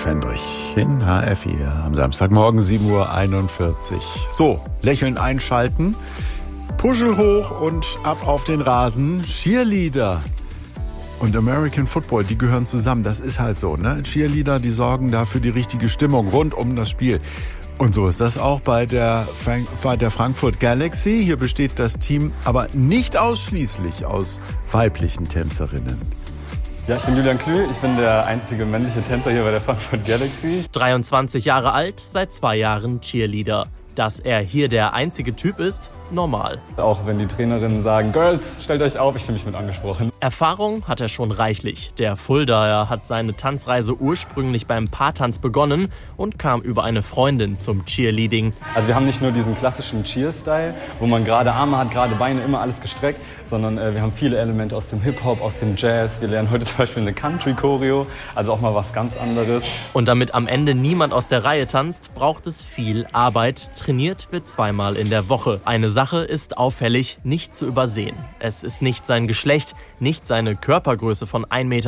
Fendrich in HR4 am Samstagmorgen 7:41 Uhr. So, lächeln einschalten, Puschel hoch und ab auf den Rasen. Cheerleader und American Football, die gehören zusammen. Das ist halt so, ne? Cheerleader, die sorgen da für die richtige Stimmung rund um das Spiel. Und so ist das auch bei der Frankfurt Galaxy. Hier besteht das Team aber nicht ausschließlich aus weiblichen Tänzerinnen. Ja, ich bin Julian Klü, ich bin der einzige männliche Tänzer hier bei der Frankfurt Galaxy. 23 Jahre alt, seit 2 Jahren Cheerleader. Dass er hier der einzige Typ ist, normal. Auch wenn die Trainerinnen sagen, Girls, stellt euch auf, ich fühle mich mit angesprochen. Erfahrung hat er schon reichlich. Der Fuldaer hat seine Tanzreise ursprünglich beim Paartanz begonnen und kam über eine Freundin zum Cheerleading. Also wir haben nicht nur diesen klassischen Cheer-Style, wo man gerade Arme hat, gerade Beine, immer alles gestreckt, sondern wir haben viele Elemente aus dem Hip-Hop, aus dem Jazz. Wir lernen heute zum Beispiel eine Country-Choreo, also auch mal was ganz anderes. Und damit am Ende niemand aus der Reihe tanzt, braucht es viel Arbeit. Trainiert wird 2-mal in der Woche. Eine Sache ist auffällig, nicht zu übersehen. Es ist nicht sein Geschlecht, nicht seine Körpergröße von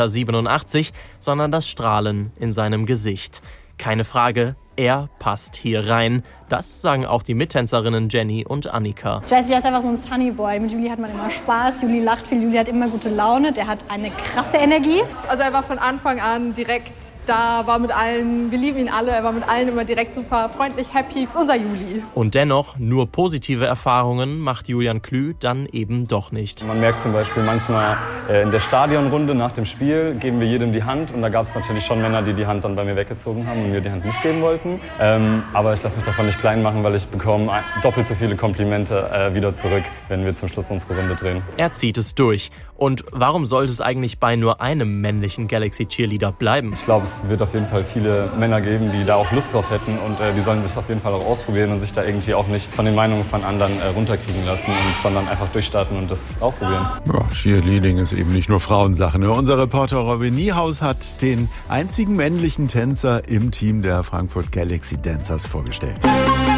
1,87 Meter, sondern das Strahlen in seinem Gesicht. Keine Frage, er passt hier rein. Das sagen auch die Mittänzerinnen Jenny und Annika. Jesse ist einfach so ein Sunny Boy. Mit Juli hat man immer Spaß. Juli lacht viel. Juli hat immer gute Laune. Der hat eine krasse Energie. Also er war von Anfang an direkt da, war mit allen, wir lieben ihn alle. Er war mit allen immer direkt super freundlich, happy. Das ist unser Juli. Und dennoch, nur positive Erfahrungen macht Julian Klü dann eben doch nicht. Man merkt zum Beispiel manchmal in der Stadionrunde nach dem Spiel geben wir jedem die Hand. Und da gab es natürlich schon Männer, die die Hand dann bei mir weggezogen haben und mir die Hand nicht geben wollten. Aber ich lasse mich davon nicht klein machen, weil ich bekomme doppelt so viele Komplimente wieder zurück, wenn wir zum Schluss unsere Runde drehen. Er zieht es durch. Und warum sollte es eigentlich bei nur einem männlichen Galaxy Cheerleader bleiben? Ich glaube, es wird auf jeden Fall viele Männer geben, die da auch Lust drauf hätten. Und die sollen das auf jeden Fall auch ausprobieren und sich da irgendwie auch nicht von den Meinungen von anderen runterkriegen lassen, sondern einfach durchstarten und das auch probieren. Ja, Cheerleading ist eben nicht nur Frauensache. Ne? Unser Reporter Robin Niehaus hat den einzigen männlichen Tänzer im Team der Frankfurt Galaxy Dancers vorgestellt.